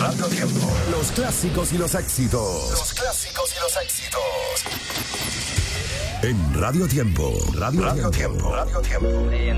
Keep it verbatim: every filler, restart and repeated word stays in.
Radio Tiempo. Los clásicos y los éxitos. Los clásicos y los éxitos. En Radio Tiempo. Radio, Radio Tiempo. Radio Tiempo.